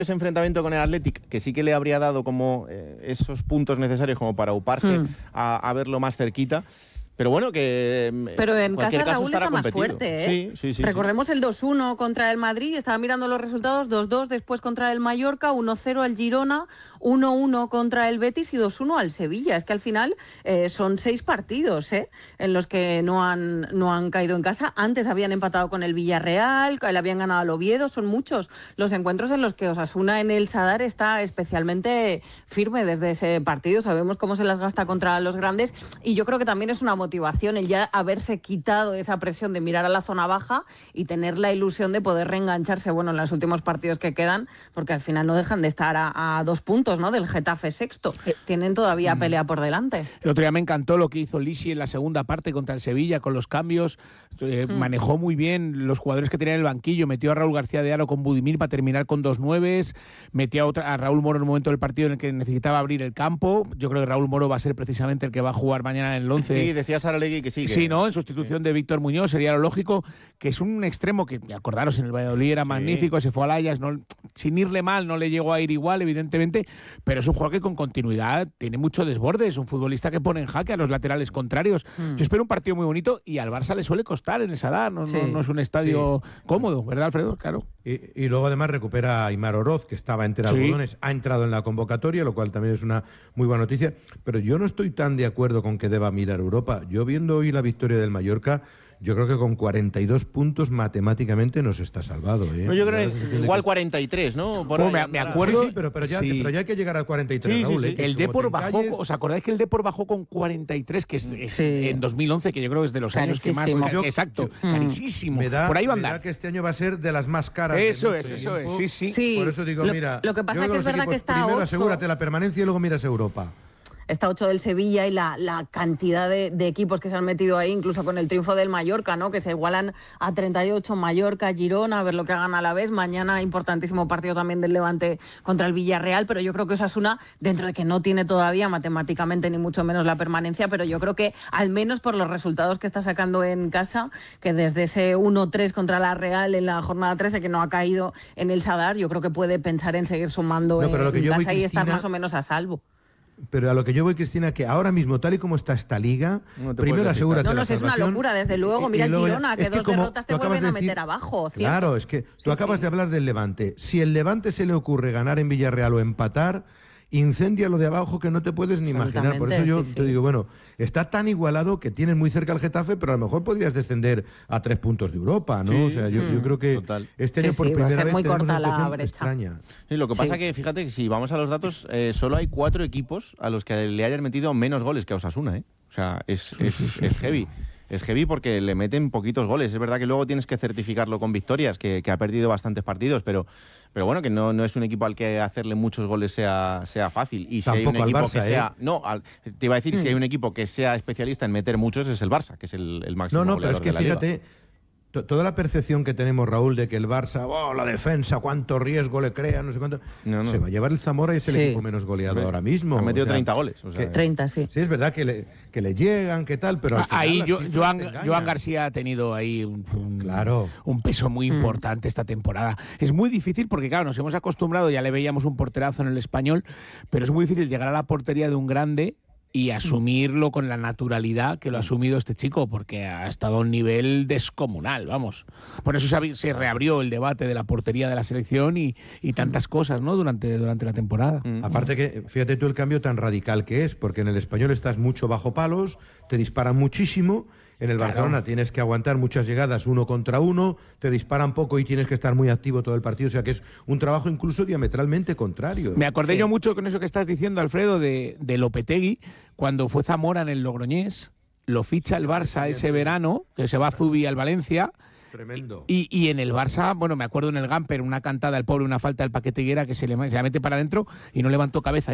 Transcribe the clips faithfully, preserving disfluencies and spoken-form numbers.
ese enfrentamiento con el Athletic, que sí que le habría dado como eh, esos puntos necesarios como para uparse mm. a, a verlo más cerquita. Pero bueno, que Pero en casa caso Raúl está más competido. fuerte, ¿eh? Sí, sí, sí, Recordemos sí. el dos uno contra el Madrid, estaba mirando los resultados, dos dos después contra el Mallorca, uno cero al Girona, uno uno contra el Betis y dos uno al Sevilla. Es que al final eh, son seis partidos ¿eh? en los que no han, no han caído en casa. Antes habían empatado con el Villarreal, le habían ganado al Oviedo, son muchos los encuentros en los que Osasuna en el Sadar está especialmente firme desde ese partido. Sabemos cómo se las gasta contra los grandes y yo creo que también es una motivación el ya haberse quitado esa presión de mirar a la zona baja y tener la ilusión de poder reengancharse, bueno, en los últimos partidos que quedan, porque al final no dejan de estar a, a dos puntos, ¿no? Del Getafe sexto. Tienen todavía pelea por delante. El otro día me encantó lo que hizo Lisi en la segunda parte contra el Sevilla con los cambios. Eh, mm. Manejó muy bien los jugadores que tenía en el banquillo. Metió a Raúl García de Aro con Budimir para terminar con dos nueves. Metió a, otra, a Raúl Moro en un momento del partido en el que necesitaba abrir el campo. Yo creo que Raúl Moro va a ser precisamente el que va a jugar mañana en el once. Sí, decía Saralegui que sí. Que... Sí, ¿no? En sustitución sí. de Víctor Muñoz, sería lo lógico, que es un extremo que, acordaros, en el Valladolid era sí. magnífico, se fue al Ajax, no, sin irle mal, no le llegó a ir igual, evidentemente, pero es un jugador que con continuidad tiene mucho desborde, es un futbolista que pone en jaque a los laterales contrarios. Mm. Yo espero un partido muy bonito y al Barça le suele costar en el Sadar, no, sí. no, no es un estadio sí. cómodo, ¿verdad, Alfredo? Claro. Y, y luego además recupera a Aimar Oroz, que estaba entre algodones, sí. ha entrado en la convocatoria, lo cual también es una muy buena noticia, pero yo no estoy tan de acuerdo con que deba mirar Europa. Yo viendo hoy la victoria del Mallorca, yo creo que con cuarenta y dos puntos matemáticamente nos está salvado. ¿eh? No, yo creo que igual cuarenta y tres, ¿no? Por oh, ahí, me, me acuerdo. Sí, sí, pero, pero, ya, sí. pero ya hay que llegar al cuarenta y tres, sí, Raúl. Sí, sí, sí. ¿eh? El Depor bajó, calles... ¿os acordáis que el Depor bajó con cuarenta y tres, que es, es sí. en dos mil once, que yo creo que es de los carísimo. años que más... Yo, exacto, yo, carísimo. Me da, Por ahí va a andar. andar. Que este año va a ser de las más caras. Eso es, eso es, sí, sí, sí. Por eso digo, lo, mira... Lo que pasa es que es verdad equipos, que está primero ocho. asegúrate la permanencia y luego miras Europa. Está ocho del Sevilla y la, la cantidad de, de equipos que se han metido ahí, incluso con el triunfo del Mallorca, ¿no? Que se igualan a treinta y ocho, Mallorca, Girona, a ver lo que hagan a la vez. Mañana importantísimo partido también del Levante contra el Villarreal, pero yo creo que Osasuna, dentro de que no tiene todavía matemáticamente ni mucho menos la permanencia, pero yo creo que al menos por los resultados que está sacando en casa, que desde ese uno tres contra la Real en la jornada trece, que no ha caído en el Sadar, yo creo que puede pensar en seguir sumando no, en, en casa voy, Cristina, y estar más o menos a salvo. Pero a lo que yo voy, Cristina, que ahora mismo, tal y como está esta liga, no primero asegúrate no, no, la es una locura, desde luego. Mira el Girona, que, que dos derrotas te vuelven de decir, a meter abajo, ¿cierto? Claro, es que tú sí, acabas sí. de hablar del Levante. Si el Levante se le ocurre ganar en Villarreal o empatar, incendia lo de abajo que no te puedes ni imaginar. Por eso yo sí, te sí. digo, bueno, está tan igualado que tienes muy cerca al Getafe, pero a lo mejor podrías descender a tres puntos de Europa, ¿no? Sí, o sea, yo, mm. yo creo que Total. este año sí, por sí, primera vez muy tenemos corta una la situación brecha. extraña. Sí, lo que pasa sí. que, fíjate, que si vamos a los datos, eh, solo hay cuatro equipos a los que le hayan metido menos goles que a Osasuna, ¿eh? O sea, es, sí, es, sí, sí, es sí. heavy. Es heavy porque le meten poquitos goles. Es verdad que luego tienes que certificarlo con victorias, que, que ha perdido bastantes partidos, pero... Pero bueno, que no, no es un equipo al que hacerle muchos goles sea, sea fácil. Y si Tampoco hay un equipo al Barça, que sea... ¿eh? No, al, te iba a decir, mm. si hay un equipo que sea especialista en meter muchos, es el Barça, que es el, el máximo No, no, goleador pero es que de la fíjate... Liga. Toda la percepción que tenemos, Raúl, de que el Barça, oh, la defensa, cuánto riesgo le crea, no sé cuánto... No, no. Se va a llevar el Zamora y es el sí. equipo menos goleado Hombre, ahora mismo. Ha metido o sea, treinta goles. O sea, que, treinta, sí. Sí, es verdad que le, que le llegan, qué tal, pero... Al final ahí yo, Joan, te Joan García ha tenido ahí un, un, claro. un peso muy mm. importante esta temporada. Es muy difícil porque, claro, nos hemos acostumbrado, ya le veíamos un porterazo en el Español, pero es muy difícil llegar a la portería de un grande y asumirlo con la naturalidad que lo ha asumido este chico, porque ha estado a un nivel descomunal, vamos. Por eso se, se reabrió el debate de la portería de la selección y, y tantas cosas, ¿no?, durante, durante la temporada. Mm. Aparte que, fíjate tú el cambio tan radical que es, porque en el Español estás mucho bajo palos, te disparan muchísimo. En el claro. Barcelona tienes que aguantar muchas llegadas uno contra uno, te disparan poco y tienes que estar muy activo todo el partido. O sea que es un trabajo incluso diametralmente contrario. Me acordé sí. yo mucho con eso que estás diciendo, Alfredo, de, de Lopetegui, cuando fue Zamora en el Logroñés, lo ficha el Barça ese verano, que se va a Zubi al Valencia. Tremendo. Y, y en el Barça, bueno, me acuerdo en el Gamper, una cantada, el pobre, una falta del Paquete Higuera que se le, se le mete para adentro y no levantó cabeza ya.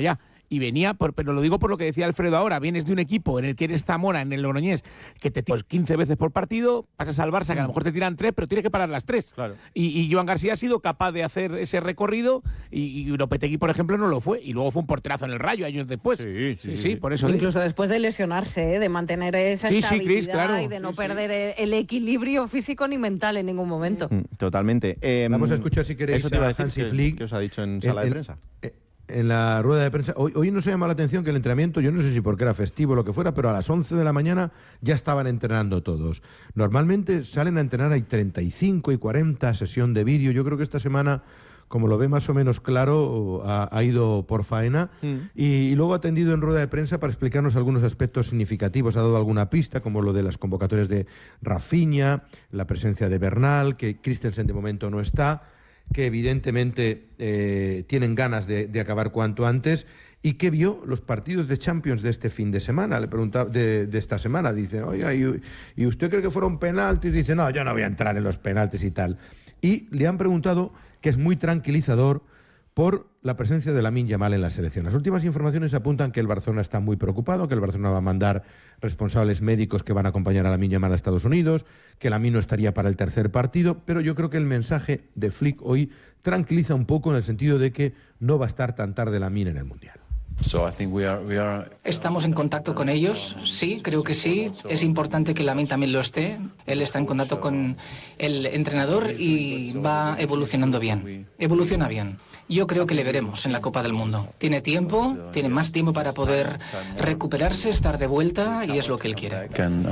y venía, por, pero lo digo por lo que decía Alfredo ahora, vienes de un equipo en el que eres Zamora, en el Logroñés, que te tiras quince veces por partido, pasas al Barça, que a lo mejor te tiran tres, pero tienes que parar las tres. Claro. Y, y Joan García ha sido capaz de hacer ese recorrido, y, y Lopetegui, por ejemplo, no lo fue, y luego fue un porterazo en el Rayo años después. Sí, sí, sí, sí por eso. Incluso después de lesionarse, ¿eh? De mantener esa sí, estabilidad sí, Chris, claro. y de no sí, perder sí. el equilibrio físico ni mental en ningún momento. Totalmente. Eh, Vamos a escuchar, si queréis, eso te iba a decir, Hansi que, Flick. que os ha dicho en sala en, de prensa. En, en la rueda de prensa. Hoy, hoy nos ha llamado la atención que el entrenamiento, yo no sé si porque era festivo o lo que fuera, pero a las once de la mañana ya estaban entrenando todos. Normalmente salen a entrenar, hay treinta y cinco y cuarenta sesión de vídeo. Yo creo que esta semana, como lo ve más o menos claro, ha, ha ido por faena mm. y, y luego ha atendido en rueda de prensa para explicarnos algunos aspectos significativos. Ha dado alguna pista, como lo de las convocatorias de Rafinha, la presencia de Bernal, que Christensen de momento no está, que evidentemente eh, tienen ganas de, de acabar cuanto antes, y que vio los partidos de Champions de este fin de semana. Le preguntaba de, de esta semana, dice, oiga, ¿y, ¿y usted cree que fueron penaltis? Dice, no, yo no voy a entrar en los penaltis y tal. Y le han preguntado, que es muy tranquilizador, por la presencia de Lamine Yamal en la selección. Las últimas informaciones apuntan que el Barcelona está muy preocupado, que el Barcelona va a mandar responsables médicos que van a acompañar a Lamine Yamal a Estados Unidos, que Lamine no estaría para el tercer partido, pero yo creo que el mensaje de Flick hoy tranquiliza un poco, en el sentido de que no va a estar tan tarde Lamine en el Mundial. Estamos en contacto con ellos, sí, creo que sí. Es importante que Lamine también lo esté. Él está en contacto con el entrenador y va evolucionando bien. Evoluciona bien. Yo creo que le veremos en la Copa del Mundo. Tiene tiempo, tiene más tiempo para poder recuperarse, estar de vuelta, y es lo que él quiere.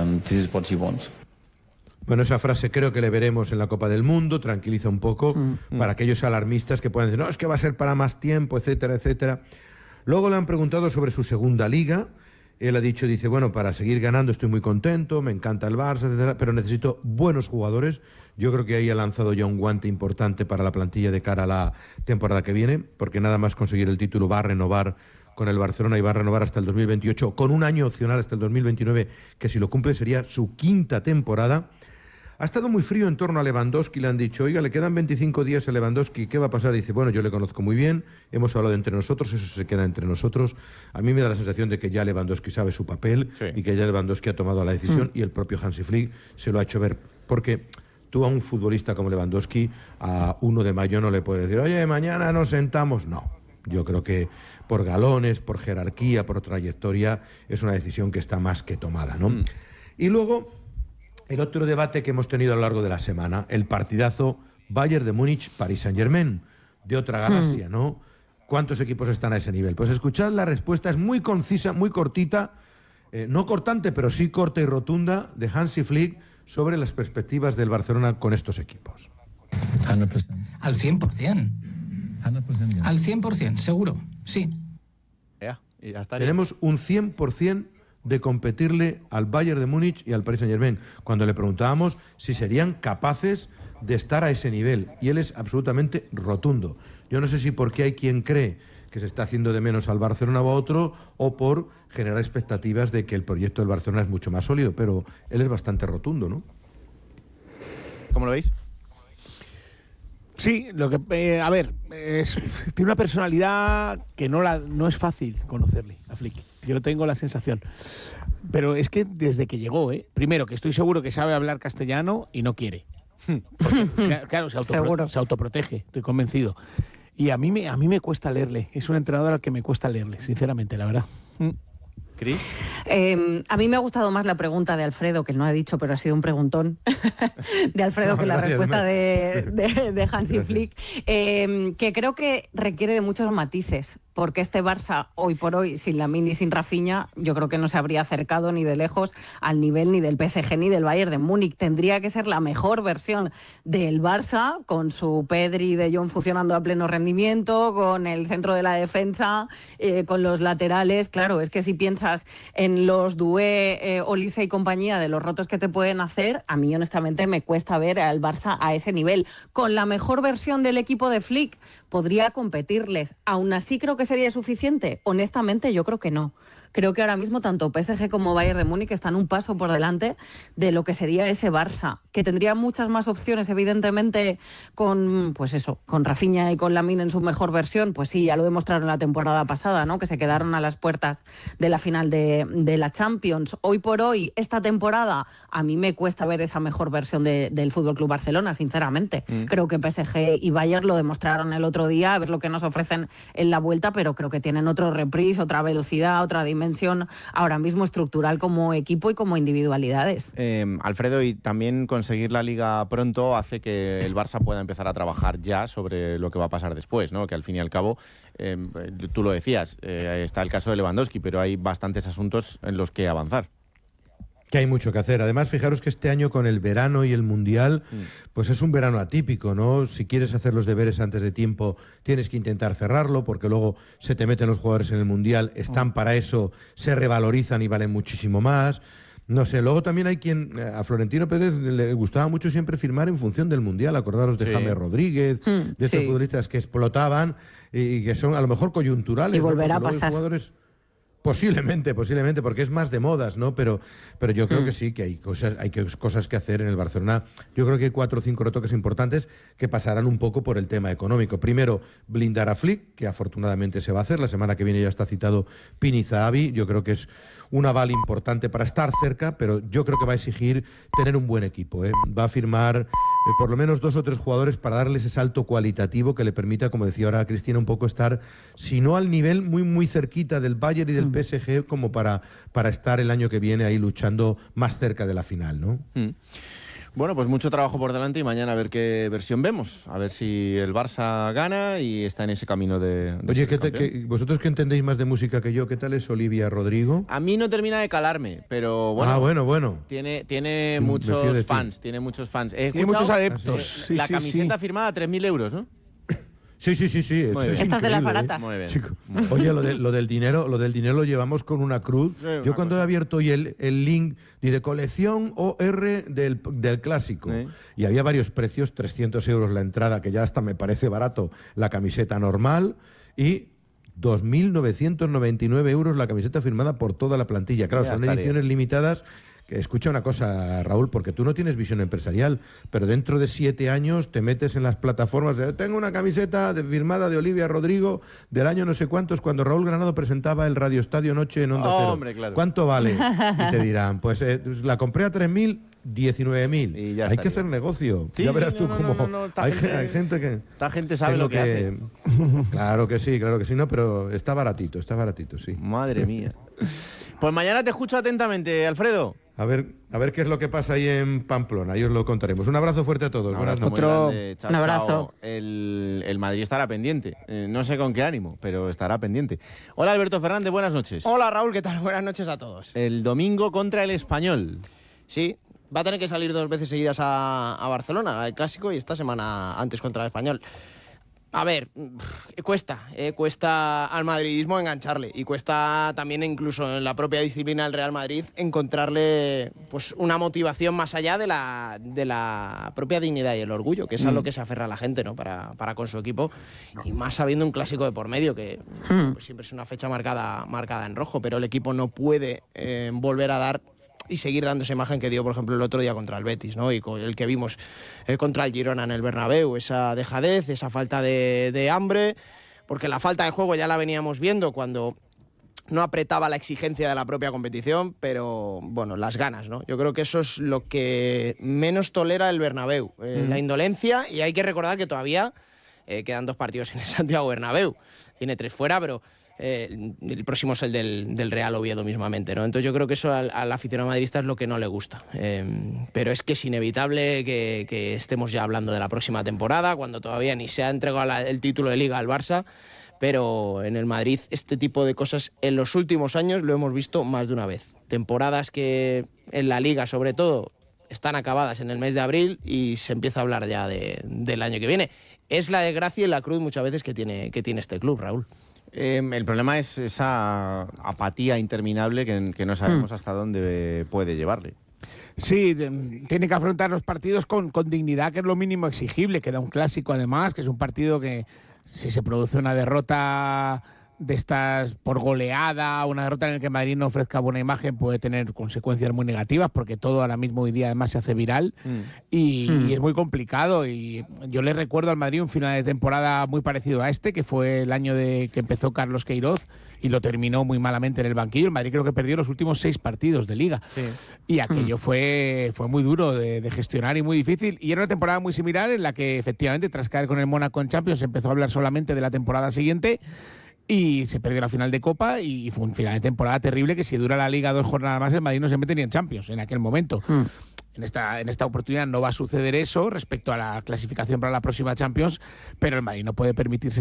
Bueno, esa frase, creo que le veremos en la Copa del Mundo, tranquiliza un poco mm. para aquellos alarmistas que puedan decir, no, es que va a ser para más tiempo, etcétera, etcétera. Luego le han preguntado sobre su segunda liga. Él ha dicho, dice, bueno, para seguir ganando estoy muy contento, me encanta el Barça, etcétera, pero necesito buenos jugadores. Yo creo que ahí ha lanzado ya un guante importante para la plantilla de cara a la temporada que viene, porque nada más conseguir el título va a renovar con el Barcelona y va a renovar hasta el dos mil veintiocho, con un año opcional hasta el dos mil veintinueve, que si lo cumple sería su quinta temporada. Ha estado muy frío en torno a Lewandowski, le han dicho, oiga, le quedan veinticinco días a Lewandowski, ¿qué va a pasar? Y dice, bueno, yo le conozco muy bien, hemos hablado entre nosotros, eso se queda entre nosotros. A mí me da la sensación de que ya Lewandowski sabe su papel, sí, y que ya Lewandowski ha tomado la decisión, mm. y el propio Hansi Flick se lo ha hecho ver, porque tú a un futbolista como Lewandowski, a uno de mayo no le puedes decir, oye, mañana nos sentamos. No, yo creo que por galones, por jerarquía, por trayectoria, es una decisión que está más que tomada, ¿no? Mm. Y luego, el otro debate que hemos tenido a lo largo de la semana, el partidazo Bayern de Múnich, Paris Saint-Germain, de otra galaxia, ¿no? ¿Cuántos equipos están a ese nivel? Pues escuchad, la respuesta es muy concisa, muy cortita, eh, no cortante, pero sí corta y rotunda, de Hansi Flick sobre las perspectivas del Barcelona con estos equipos. Al cien por ciento. Al cien por ciento, seguro, sí. Yeah, y ya estaría. Tenemos un cien por ciento de competirle al Bayern de Múnich y al Paris Saint-Germain, cuando le preguntábamos si serían capaces de estar a ese nivel, y él es absolutamente rotundo. Yo no sé si porque hay quien cree que se está haciendo de menos al Barcelona o a otro, o por generar expectativas de que el proyecto del Barcelona es mucho más sólido, pero él es bastante rotundo, ¿no? ¿Cómo lo veis? Sí, lo que eh, a ver, es, tiene una personalidad que no la no es fácil conocerle a Flick. Yo tengo la sensación. Pero es que desde que llegó, ¿eh? Primero, que estoy seguro que sabe hablar castellano y no quiere. Porque, claro, se, autopro se autoprotege, estoy convencido. Y a mí, me, a mí me cuesta leerle. Es un entrenador al que me cuesta leerle, sinceramente, la verdad. ¿Cris? Eh, a mí me ha gustado más la pregunta de Alfredo, que no ha dicho, pero ha sido un preguntón de Alfredo, no, que la gracias, respuesta de, de, de Hansi Flick, eh, que creo que requiere de muchos matices, porque este Barça, hoy por hoy, sin Lamine y sin Rafinha, yo creo que no se habría acercado ni de lejos al nivel ni del P S G ni del Bayern de Múnich. Tendría que ser la mejor versión del Barça, con su Pedri y De Jong funcionando a pleno rendimiento, con el centro de la defensa, eh, con los laterales. Claro, es que si piensas en los Doué, eh, Olise y compañía, de los rotos que te pueden hacer, a mí honestamente me cuesta ver al Barça a ese nivel. Con la mejor versión del equipo de Flick podría competirles. Aún así creo que sería suficiente. Honestamente yo creo que no. creo que ahora mismo tanto P S G como Bayern de Múnich están un paso por delante de lo que sería ese Barça, que tendría muchas más opciones, evidentemente, con pues eso, con Rafinha y con Lamine en su mejor versión. Pues sí, ya lo demostraron la temporada pasada, ¿no? Que se quedaron a las puertas de la final de, de la Champions. Hoy por hoy, esta temporada, a mí me cuesta ver esa mejor versión de, del F C Barcelona, sinceramente. Mm. Creo que P S G y Bayern lo demostraron el otro día, a ver lo que nos ofrecen en la vuelta, pero creo que tienen otro reprise, otra velocidad, otra dimensión ahora mismo estructural como equipo y como individualidades. Eh, Alfredo, y también conseguir la Liga pronto hace que el Barça pueda empezar a trabajar ya sobre lo que va a pasar después, ¿no? Que al fin y al cabo, eh, tú lo decías, eh, está el caso de Lewandowski, pero hay bastantes asuntos en los que avanzar. Que hay mucho que hacer. Además, fijaros que este año con el verano y el Mundial, pues es un verano atípico, ¿no? Si quieres hacer los deberes antes de tiempo, tienes que intentar cerrarlo, porque luego se te meten los jugadores en el Mundial, están para eso, se revalorizan y valen muchísimo más. No sé, luego también hay quien, a Florentino Pérez le gustaba mucho siempre firmar en función del Mundial, acordaros de sí. James Rodríguez, mm, de estos sí. futbolistas que explotaban y que son a lo mejor coyunturales. Y volverá ¿no? a pasar. Jugadores... Posiblemente, posiblemente, porque es más de modas, ¿no? Pero, pero yo creo mm. que sí, que hay cosas, hay que, cosas que hacer en el Barcelona. Yo creo que hay cuatro o cinco retoques importantes que pasarán un poco por el tema económico. Primero, blindar a Flick, que afortunadamente se va a hacer. La semana que viene ya está citado Pini Zahavi. Yo creo que es un aval importante para estar cerca, pero yo creo que va a exigir tener un buen equipo, ¿eh? Va a firmar eh, por lo menos dos o tres jugadores para darle ese salto cualitativo que le permita, como decía ahora Cristina, un poco estar, si no al nivel, muy muy cerquita del Bayern y del mm. P S G, como para, para estar el año que viene ahí luchando más cerca de la final, ¿no? Mm. Bueno, pues mucho trabajo por delante y mañana a ver qué versión vemos. A ver si el Barça gana y está en ese camino de... de Oye, ¿qué te, que, vosotros que entendéis más de música que yo, ¿qué tal es Olivia Rodrigo? A mí no termina de calarme, pero bueno... Ah, bueno, bueno. Tiene, tiene muchos fans, tiene muchos fans. He tiene muchos adeptos. Eh, sí, la sí, camiseta sí. firmada a tres mil euros, ¿no? Sí, sí, sí, sí. Es Estas de las baratas. Muy bien. Chico. Oye, lo, de, lo del dinero, lo del dinero lo llevamos con una cruz. Sí, una Yo cuando cosa. he abierto hoy el, el link de colección O R del, del clásico, sí. y había varios precios, trescientos euros la entrada, que ya hasta me parece barato, la camiseta normal, y dos mil novecientos noventa y nueve euros la camiseta firmada por toda la plantilla. Claro, ya son estaría. ediciones limitadas. Que escucha una cosa, Raúl, porque tú no tienes visión empresarial, pero dentro de siete años te metes en las plataformas de tengo una camiseta de, firmada de Olivia Rodrigo del año no sé cuántos, cuando Raúl Granado presentaba el Radio Estadio Noche en Onda oh, Cero. Hombre, claro. ¿Cuánto vale? Y te dirán, pues eh, la compré a tres mil, diecinueve mil. Hay estaría. que hacer negocio. Sí, ya verás sí, tú no, cómo... No, no, no, hay, gente, hay gente que... Esta gente sabe lo que, que hace. Claro que sí, claro que sí, no, pero está baratito, está baratito, sí. Madre mía. Pues mañana te escucho atentamente, Alfredo. A ver, a ver qué es lo que pasa ahí en Pamplona, ahí os lo contaremos. Un abrazo fuerte a todos. Un abrazo, Otro... chao, Un abrazo. Chao. El, el Madrid estará pendiente. Eh, no sé con qué ánimo, pero estará pendiente. Hola, Alberto Fernández, buenas noches. Hola, Raúl, ¿qué tal? Buenas noches a todos. El domingo contra el Español. Sí, va a tener que salir dos veces seguidas a, a Barcelona, al Clásico, y esta semana antes contra el Español. A ver, cuesta, eh, cuesta al madridismo engancharle y cuesta también incluso en la propia disciplina del Real Madrid encontrarle pues una motivación más allá de la, de la propia dignidad y el orgullo, que es a lo que se aferra la gente, ¿no? para, para con su equipo, y más sabiendo un clásico de por medio, que pues, siempre es una fecha marcada, marcada en rojo, pero el equipo no puede eh, volver a dar y seguir dando esa imagen que dio, por ejemplo, el otro día contra el Betis, ¿no? Y con el que vimos eh, contra el Girona en el Bernabéu, esa dejadez, esa falta de, de hambre, porque la falta de juego ya la veníamos viendo cuando no apretaba la exigencia de la propia competición, pero, bueno, las ganas, ¿no? Yo creo que eso es lo que menos tolera el Bernabéu, eh, mm. la indolencia, y hay que recordar que todavía eh, quedan dos partidos en el Santiago Bernabéu. Tiene tres fuera, pero... Eh, el próximo es el del, del Real Oviedo mismamente, ¿no? Entonces yo creo que eso al, al aficionado madridista es lo que no le gusta. Eh, pero es que es inevitable que, que estemos ya hablando de la próxima temporada, cuando todavía ni se ha entregado la, el título de Liga al Barça, pero en el Madrid este tipo de cosas en los últimos años lo hemos visto más de una vez. Temporadas que en la Liga, sobre todo, están acabadas en el mes de abril y se empieza a hablar ya de, del año que viene. Es la desgracia y la cruz muchas veces que tiene, que tiene este club, Raúl. Eh, el problema es esa apatía interminable que, que no sabemos hasta dónde puede llevarle. Sí, de, tiene que afrontar los partidos con, con dignidad, que es lo mínimo exigible. Queda un clásico además, que es un partido que si se produce una derrota de estas por goleada, una derrota en la que Madrid no ofrezca buena imagen puede tener consecuencias muy negativas, porque todo ahora mismo hoy día además se hace viral mm. Y, mm. y es muy complicado. Y yo le recuerdo al Madrid un final de temporada muy parecido a este, que fue el año de que empezó Carlos Queiroz y lo terminó muy malamente en el banquillo. El Madrid creo que perdió los últimos seis partidos de Liga. Sí. Y aquello mm. fue, fue muy duro de, de gestionar y muy difícil. Y era una temporada muy similar en la que efectivamente tras caer con el Mónaco en Champions se empezó a hablar solamente de la temporada siguiente. Y se perdió la final de Copa y fue un final de temporada terrible que si dura la Liga dos jornadas más el Madrid no se mete ni en Champions en aquel momento. Mm. En esta, en esta oportunidad no va a suceder eso respecto a la clasificación para la próxima Champions, pero el Madrid no puede permitirse